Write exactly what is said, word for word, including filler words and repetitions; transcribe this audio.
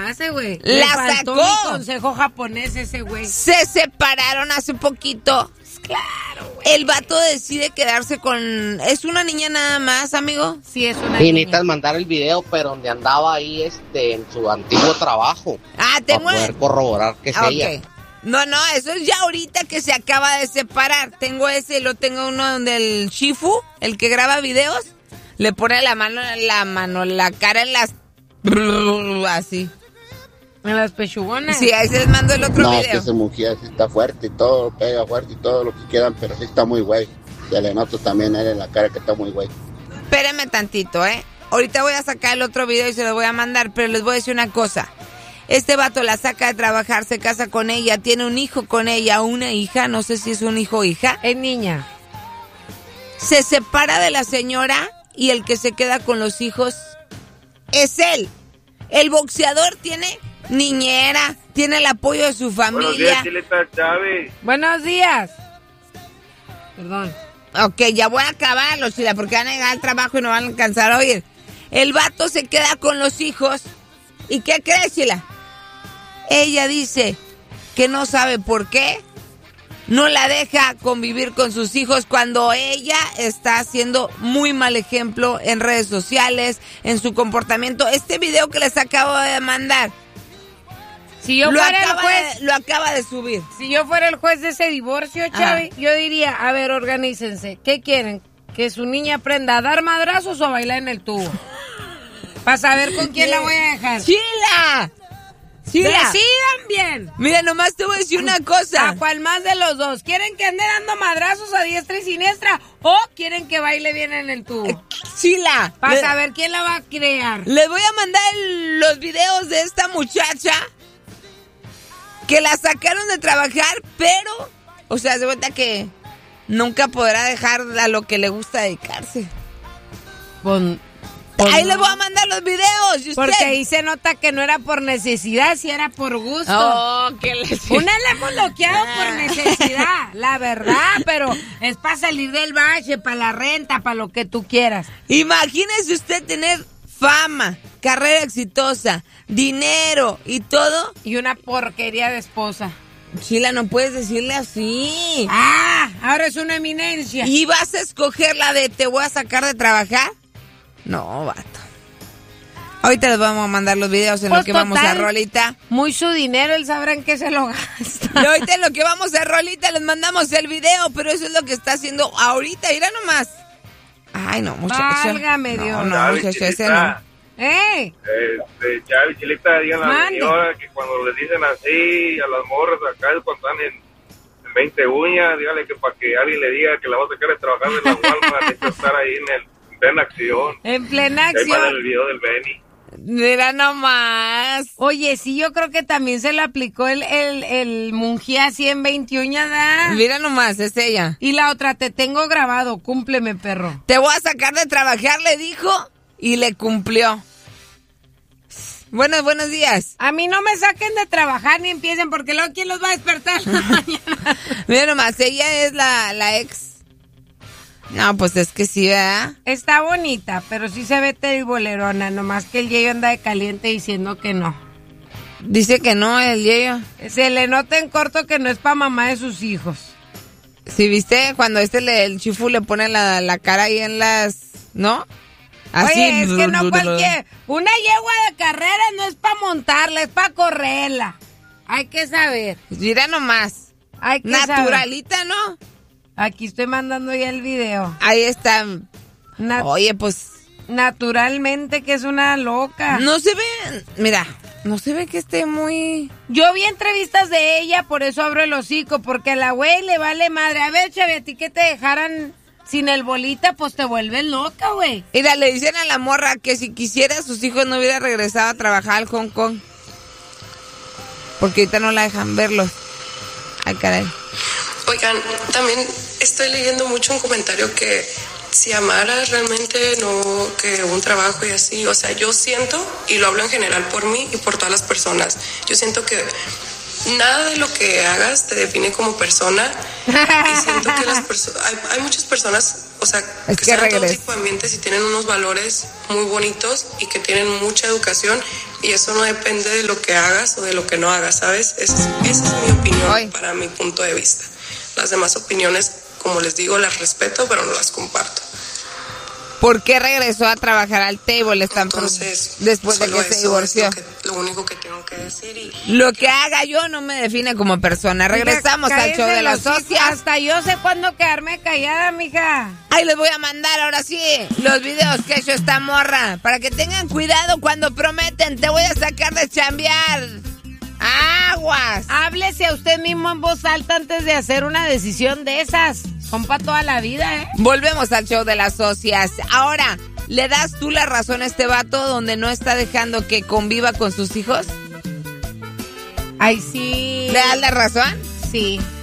hace, güey. La Le faltó sacó. mi consejo japonés ese, güey. Se separaron hace poquito. Claro, güey. El vato decide quedarse con... ¿Es una niña nada más, amigo? Sí, es una Y niña. necesitas mandar el video, pero donde andaba ahí este en su antiguo trabajo. Ah, tengo... Para poder corroborar que es Ah, ella. ok. No, no, eso es ya ahorita que se acaba de separar. Tengo ese y lo tengo uno donde el Shifu, el que graba videos, le pone la mano, la mano, la cara en las... Así. En las pechugonas. Sí, ahí se les mando el otro No, video. que esa mujer sí está fuerte y todo, pega fuerte y todo lo que quieran, pero sí está muy güey. Se le noto también a él en la cara que está muy güey. Espérenme tantito, ¿eh? Ahorita voy a sacar el otro video y se lo voy a mandar, pero les voy a decir una cosa. Este vato la saca de trabajar, se casa con ella, tiene un hijo con ella, una hija, no sé si es un hijo o hija. Es niña. Se separa de la señora y el que se queda con los hijos es él. El boxeador tiene niñera, tiene el apoyo de su familia. Buenos días, Chileta Chávez. Buenos días. Perdón. Ok, ya voy a acabarlo, Chila, porque van a llegar al trabajo y no van a alcanzar a oír. El vato se queda con los hijos. ¿Y qué crees, Chila? Ella dice que no sabe por qué no la deja convivir con sus hijos cuando ella está haciendo muy mal ejemplo en redes sociales, en su comportamiento. Este video que les acabo de mandar, Si yo lo, fuera el acaba juez, de, lo acaba de subir. si yo fuera el juez de ese divorcio, Chavi, yo diría, a ver, organícense. ¿Qué quieren? ¿Que su niña aprenda a dar madrazos o a bailar en el tubo? Para saber con quién la voy a dejar. ¡Chila! ¡Chila! Decidan bien. Mira, nomás te voy a decir una cosa. ¿A cuál más de los dos? ¿Quieren que ande dando madrazos a diestra y siniestra o quieren que baile bien en el tubo? Chila. Para le- saber quién la va a crear. Les voy a mandar el- los videos de esta muchacha que la sacaron de trabajar, pero, o sea, se cuenta que nunca podrá dejar a lo que le gusta dedicarse. Pon, Ahí les voy a mandar los videos. ¿Y usted? Porque ahí se nota que no era por necesidad, si era por gusto. Oh, que les... Una la hemos bloqueado por necesidad, la verdad, pero es para salir del bache, para la renta, para lo que tú quieras. Imagínese usted tener fama, carrera exitosa, dinero y todo. Y una porquería de esposa. Chila, no puedes decirle así. Ah, ahora es una eminencia. ¿Y vas a escoger la de te voy a sacar de trabajar? No, vato. Ahorita les vamos a mandar los videos en Pues lo que vamos a total, Rolita. Muy su dinero, él sabrá en qué se lo gasta. Y ahorita en lo que vamos a Rolita les mandamos el video, pero eso es lo que está haciendo ahorita. Mira nomás. Ay, no, muchacha. Válgame Dios. No, no, Chávez, muchacha, ese Chileta. no. ¡Eh! Este, Chávez, Chileta, digan a la Mande. señora que cuando les dicen así a las morras acá cuando están en, en veinte uñas, dígale que para que alguien le diga que la va a sacar de trabajar en la Walmart, necesita estar ahí en el en plena acción. En plena Ahí mandan acción. el video del Benny. Mira nomás. Oye, sí, yo creo que también se le aplicó el, el, el Mungia así en veinte uñas, ¿da? Mira nomás, es ella. Y la otra, te tengo grabado, cúmpleme, perro. Te voy a sacar de trabajar, le dijo, y le cumplió. Buenos, buenos días. A mí no me saquen de trabajar ni empiecen, porque luego ¿quién los va a despertar mañana? Mira nomás, ella es la, la ex. No, pues es que sí, ¿verdad? Está bonita, pero sí se ve teribolerona, nomás que el Yeyo anda de caliente diciendo que no. Dice que no, el Yeyo. Se le nota en corto que no es pa' mamá de sus hijos. Si viste cuando este le, el chifu le pone la, la cara ahí en las, ¿no? Así. Oye, es que no cualquier... Una yegua de carrera no es pa' montarla, es pa' correrla. Hay que saber. Mira nomás. Hay que Naturalita, saber. ¿no? Aquí estoy mandando ya el video. Ahí está. Nat- Oye, pues... Naturalmente que es una loca. No se ve, mira, no se ve que esté muy... Yo vi entrevistas de ella, por eso abro el hocico, porque a la güey le vale madre. A ver, Chavi, a ti que te dejaran sin el bolita, pues te vuelves loca, güey. Mira, le dicen a la morra que si quisiera sus hijos no hubiera regresado a trabajar al Hong Kong. Porque ahorita no la dejan verlos. Ay, caray. Oigan, también estoy leyendo mucho un comentario que si amaras realmente no que un trabajo y así, o sea, yo siento, y lo hablo en general por mí y por todas las personas, yo siento que nada de lo que hagas te define como persona. Y siento que las personas, hay, hay muchas personas, o sea, es que, que están en todo regres. tipo de ambientes y tienen unos valores muy bonitos y que tienen mucha educación, y eso no depende de lo que hagas o de lo que no hagas, ¿sabes? Esa es, esa es mi opinión. Ay. Para mi punto de vista. Las demás opiniones, como les digo, las respeto, pero no las comparto. ¿Por qué regresó a trabajar al table? Están Entonces, después de que se divorció. Es lo, que, lo único que tengo que decir. Y... Lo que haga yo no me define como persona. Regresamos mija, al show de las socias. Hasta yo sé cuándo quedarme callada, mija. Ahí les voy a mandar ahora sí los videos que ha hecho esta morra. Para que tengan cuidado cuando prometen. Te voy a sacar de chambear. Aguas. Háblese a usted mismo en voz alta antes de hacer una decisión de esas. Son para toda la vida, ¿eh? Volvemos al show de las socias. Ahora, ¿le das tú la razón a este vato donde no está dejando que conviva con sus hijos? Ay, sí. ¿Le das la razón? Sí.